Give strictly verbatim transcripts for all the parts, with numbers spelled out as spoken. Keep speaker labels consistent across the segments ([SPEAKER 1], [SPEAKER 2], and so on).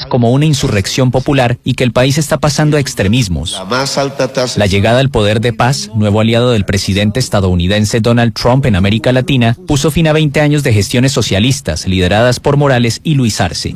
[SPEAKER 1] como una insurrección popular y que el país está pasando a extremismos.
[SPEAKER 2] La más alta tasa.
[SPEAKER 1] La llegada al poder de Paz, nuevo aliado del presidente estadounidense Donald Trump en América Latina, puso fin a veinte años de gestiones socialistas lideradas por Morales y Luis Arce.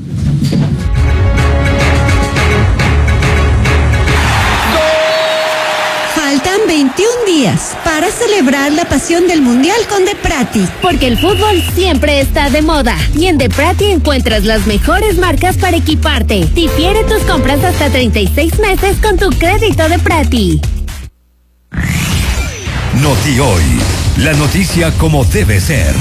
[SPEAKER 3] Faltan veintiún días para celebrar la pasión del Mundial con De Prati.
[SPEAKER 4] Porque el fútbol siempre está de moda. Y en De Prati encuentras las mejores marcas para equiparte. Difiere tus compras hasta treinta y seis meses con tu crédito De Prati.
[SPEAKER 5] Noti Hoy, la noticia como debe ser.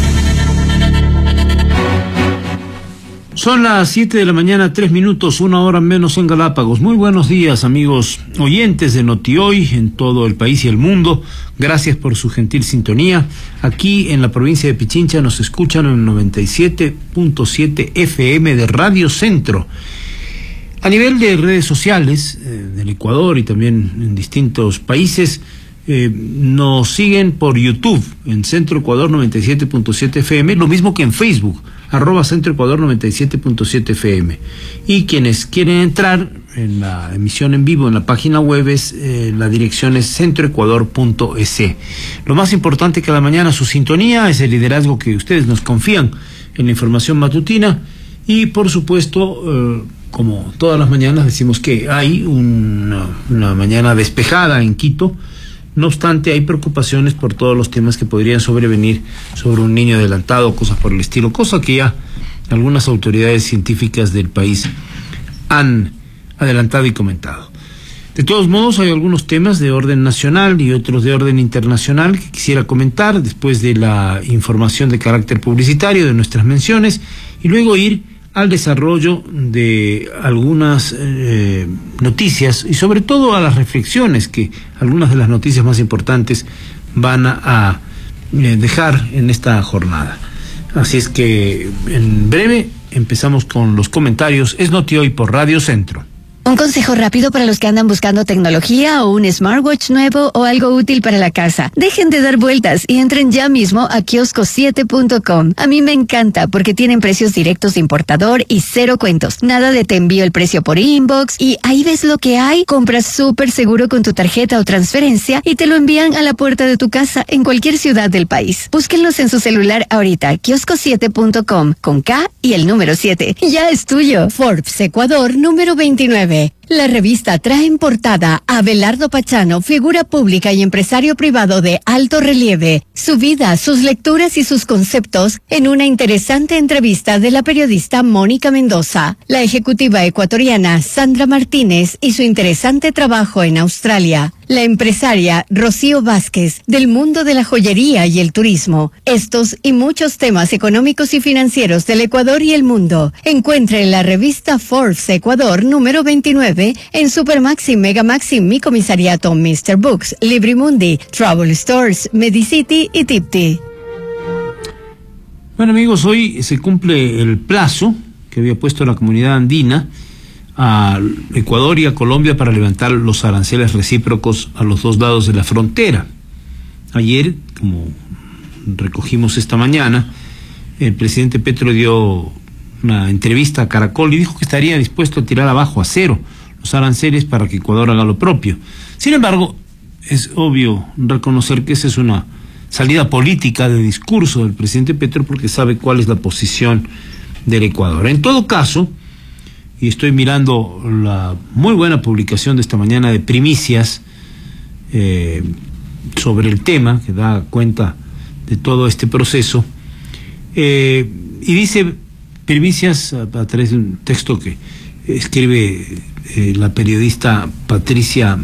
[SPEAKER 6] Son las siete de la mañana, tres minutos, una hora menos en Galápagos. Muy buenos días, amigos oyentes de Noti Hoy en todo el país y el mundo. Gracias por su gentil sintonía. Aquí en la provincia de Pichincha nos escuchan en el noventa y siete punto siete F M de Radio Centro. A nivel de redes sociales eh, del Ecuador y también en distintos países, eh, nos siguen por YouTube en Centro Ecuador noventa y siete punto siete F M, lo mismo que en Facebook, arroba Centro Ecuador noventa y siete punto siete F M. Y quienes quieren entrar en la emisión en vivo en la página web, es eh, la dirección es centroecuador punto es. Lo más importante que a la mañana su sintonía es el liderazgo que ustedes nos confían en la información matutina y por supuesto, eh, como todas las mañanas decimos que hay una, una mañana despejada en Quito. No obstante, hay preocupaciones por todos los temas que podrían sobrevenir sobre un niño adelantado, cosas por el estilo, cosa que ya algunas autoridades científicas del país han adelantado y comentado. De todos modos, hay algunos temas de orden nacional y otros de orden internacional que quisiera comentar después de la información de carácter publicitario de nuestras menciones y luego ir al desarrollo de algunas eh, noticias y sobre todo a las reflexiones que algunas de las noticias más importantes van a, a eh, dejar en esta jornada. Así es que en breve empezamos con los comentarios. Es Noti Hoy por Radio Centro.
[SPEAKER 3] Un consejo rápido para los que andan buscando tecnología o un smartwatch nuevo o algo útil para la casa. Dejen de dar vueltas y entren ya mismo a kiosco siete punto com. A mí me encanta porque tienen precios directos de importador y cero cuentos. Nada de te envío el precio por inbox y ahí ves lo que hay. Compras súper seguro con tu tarjeta o transferencia y te lo envían a la puerta de tu casa en cualquier ciudad del país. Búsquenlos en su celular ahorita. kiosco siete punto com con K y el número siete. Ya es tuyo. Forbes Ecuador número veintinueve. La revista trae en portada a Abelardo Pachano, figura pública y empresario privado de alto relieve, su vida, sus lecturas y sus conceptos en una interesante entrevista de la periodista Mónica Mendoza, la ejecutiva ecuatoriana Sandra Martínez y su interesante trabajo en Australia, la empresaria Rocío Vázquez del mundo de la joyería y el turismo. Estos y muchos temas económicos y financieros del Ecuador y el mundo. Encuentre en la revista Forbes Ecuador número veintinueve en Supermaxi, Megamaxi, Mi Comisariato, mister Books, Librimundi, Travel Stores, Medicity y Tipti.
[SPEAKER 6] Bueno, amigos, hoy se cumple el plazo que había puesto la comunidad andina a Ecuador y a Colombia para levantar los aranceles recíprocos a los dos lados de la frontera. Ayer, como recogimos esta mañana, el presidente Petro dio una entrevista a Caracol y dijo que estaría dispuesto a tirar abajo a cero los aranceles para que Ecuador haga lo propio. Sin embargo, es obvio reconocer que esa es una salida política de discurso del presidente Petro porque sabe cuál es la posición del Ecuador. En todo caso, y estoy mirando la muy buena publicación de esta mañana de Primicias eh, sobre el tema, que da cuenta de todo este proceso, eh, y dice Primicias a, a través de un texto que escribe eh, la periodista Patricia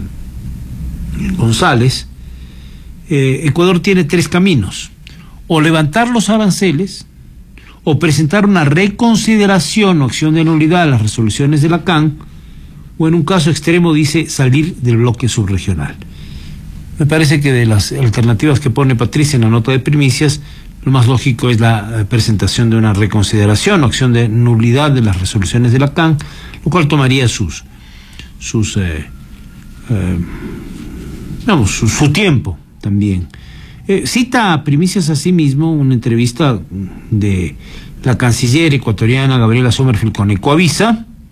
[SPEAKER 6] González, eh, Ecuador tiene tres caminos: o levantar los aranceles, o presentar una reconsideración o acción de nulidad a las resoluciones de la C A N, o en un caso extremo dice salir del bloque subregional. Me parece que de las alternativas que pone Patricia en la nota de Primicias, lo más lógico es la presentación de una reconsideración o acción de nulidad de las resoluciones de la C A N, lo cual tomaría sus, sus eh, eh, digamos, su, su tiempo también. Eh, cita a Primicias a sí mismo una entrevista de la canciller ecuatoriana Gabriela Sommerfeld con Ecoavisa,